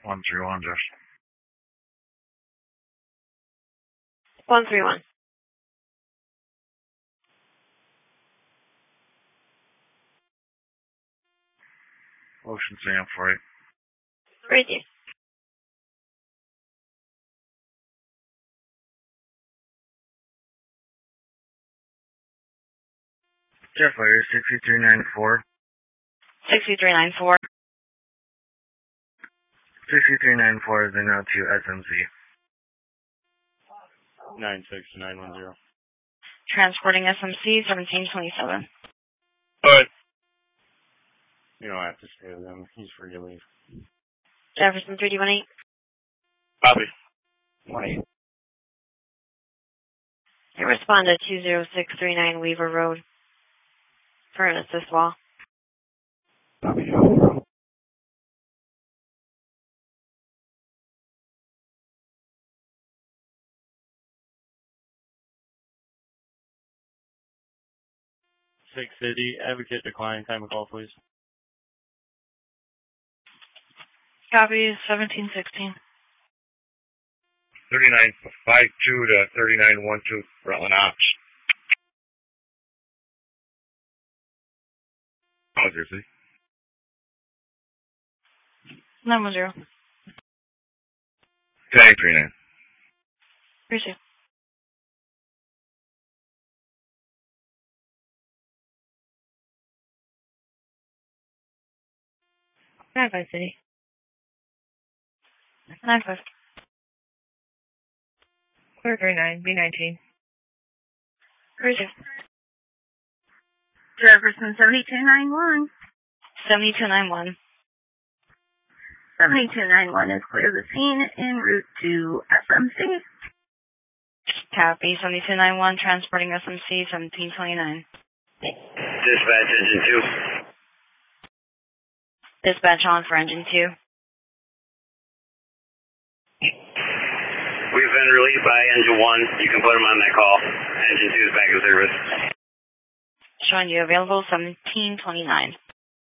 131, just. 131. Ocean Sam 48. Thank you. Jetfire 6394. 6394. 6394 is now to SMC. 96910. Transporting SMC 1727. But you don't have to stay with him. He's free to leave. Jefferson 3D18. Copy. 18. You respond to 20639 Weaver Road for an assist wall. Copy. 650. Advocate decline. Time of call, please. Copy 1716. 3952 to 3912, Rutland Ops. Oh, Jersey. 910. 3939. Appreciate it. Nine-five City. 9-5. 439, B19. Appreciate it. Jefferson 7291. 7291. 7291 is clear the scene en route to SMC. Copy 7291. Transporting SMC 1729. Dispatch engine 2. Dispatch on for engine 2. We've been relieved by engine 1. You can put them on that call. Engine 2 is back in service. Showing you available 1729.